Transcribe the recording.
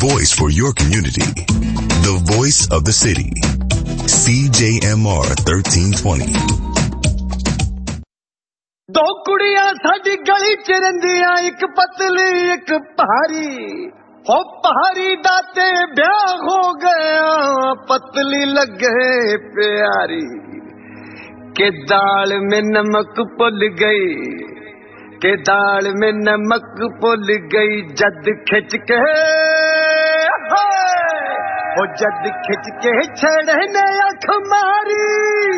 voice for your community. The voice of the city. CJMR 1320. दो कुड़ियां साडी गली च रहिंदियां, एक पतली एक भारी। हो भारी दाते ब्याह हो गया, पतली लगे प्यारी। के दाल में नमक पुल गई, के दाल में नमक पुल गई, जद खिंच के हो जद खिंच के छड़े ने अख मारी।